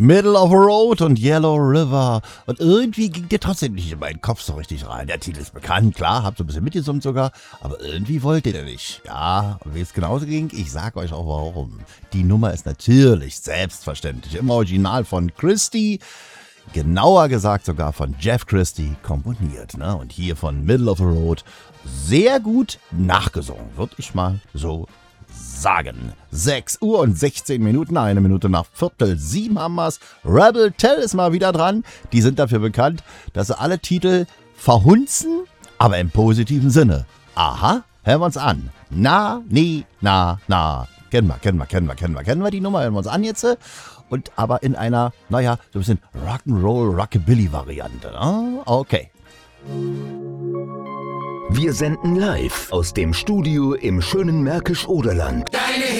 Middle of the Road und Yellow River. Und irgendwie ging der trotzdem nicht in meinen Kopf so richtig rein. Der Titel ist bekannt, klar, hab so ein bisschen mitgesummt sogar, aber irgendwie wollte der nicht. Ja, und wie es genauso ging, ich sag euch auch warum. Die Nummer ist natürlich selbstverständlich im Original von Christie, genauer gesagt sogar von Jeff Christie komponiert. Ne? Und hier von Middle of the Road sehr gut nachgesungen, würde ich mal so sagen. 6 Uhr und 16 Minuten, 1 Minute nach 6:45 haben wir's. Rebel Tell ist mal wieder dran. Die sind dafür bekannt, dass sie alle Titel verhunzen, aber im positiven Sinne. Aha, hören wir uns an. Na, nie, na, na. Kennen wir die Nummer, hören wir uns an jetzt. Und aber in einer, naja, so ein bisschen Rock'n'Roll, Rockabilly-Variante. Okay. Wir senden live aus dem Studio im schönen Märkisch-Oderland. Deine